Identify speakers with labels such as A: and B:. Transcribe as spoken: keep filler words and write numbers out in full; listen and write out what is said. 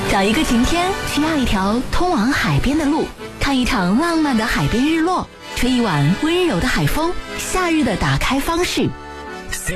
A: 找一个晴天需要一条通往海边的路，看一场浪漫的海边日落，吹一晚温柔的海风，夏日的打开方式